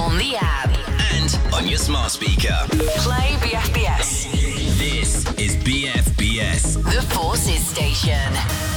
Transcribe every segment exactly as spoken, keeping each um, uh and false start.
on the app and on your smart speaker. Play B F B S. This is B F B S, The Forces Station.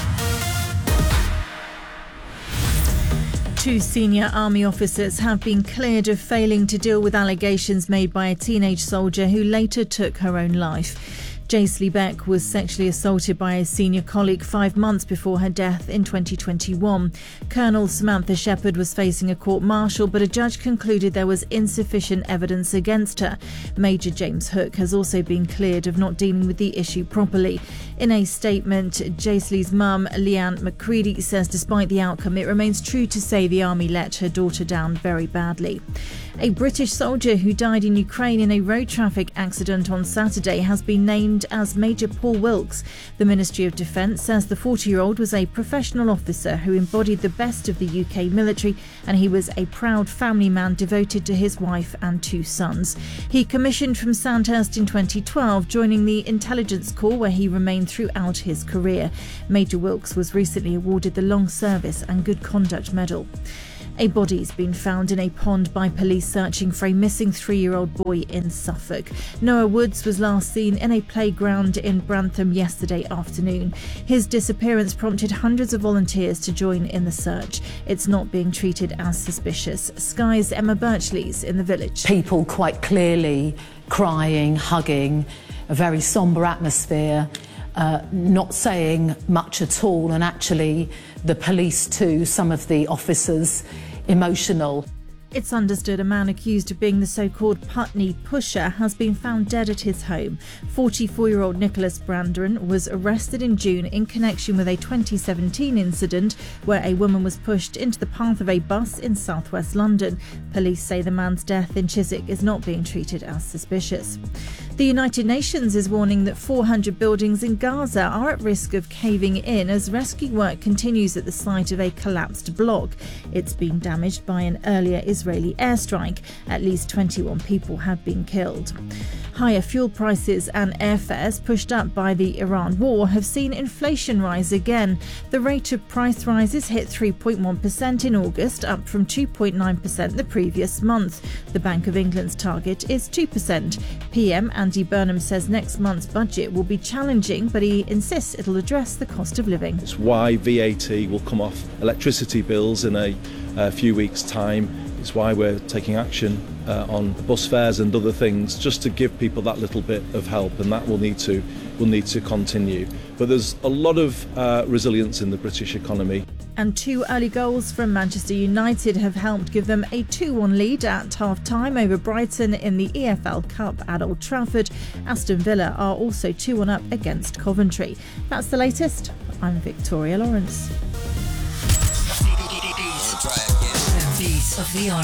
Two senior army officers have been cleared of failing to deal with allegations made by a teenage soldier who later took her own life. Jaisley Beck was sexually assaulted by a senior colleague five months before her death in twenty twenty-one. Colonel Samantha Shepherd was facing a court-martial, but a judge concluded there was insufficient evidence against her. Major James Hook has also been cleared of not dealing with the issue properly. In a statement, Jaisley's mum, Leanne McCready, says despite the outcome, it remains true to say the army let her daughter down very badly. A British soldier who died in Ukraine in a road traffic accident on Saturday has been named as Major Paul Wilkes. The Ministry of Defence says the forty-year-old was a professional officer who embodied the best of the U K military, and he was a proud family man devoted to his wife and two sons. He commissioned from Sandhurst in twenty twelve, joining the Intelligence Corps where he remained throughout his career. Major Wilkes was recently awarded the Long Service and Good Conduct Medal. A body's been found in a pond by police searching for a missing three-year-old boy in Suffolk. Noah Woods was last seen in a playground in Brantham yesterday afternoon. His disappearance prompted hundreds of volunteers to join in the search. It's not being treated as suspicious. Sky's Emma Birchley's in the village. People quite clearly crying, hugging, a very sombre atmosphere. Uh, not saying much at all, and actually the police too, some of the officers, emotional. It's understood a man accused of being the so-called Putney pusher has been found dead at his home. forty-four-year-old Nicholas Brandon was arrested in June in connection with a twenty seventeen incident where a woman was pushed into the path of a bus in southwest London. Police say the man's death in Chiswick is not being treated as suspicious. The United Nations is warning that four hundred buildings in Gaza are at risk of caving in as rescue work continues at the site of a collapsed block. It's been damaged by an earlier Israeli airstrike. At least twenty-one people have been killed. Higher fuel prices and airfares pushed up by the Iran war have seen inflation rise again. The rate of price rises hit three point one percent in August, up from two point nine percent the previous month. The Bank of England's target is two percent. P M Andy Burnham says next month's budget will be challenging, but he insists it'll address the cost of living. It's why V A T will come off electricity bills in a, a few weeks' time. It's why we're taking action uh, on bus fares and other things, just to give people that little bit of help, and that will need to will need to continue. But there's a lot of uh, resilience in the British economy. And two early goals from Manchester United have helped give them a two one lead at half-time over Brighton in the E F L Cup at Old Trafford. Aston Villa are also two one up against Coventry. That's the latest. I'm Victoria Lawrence. The beat of the hour.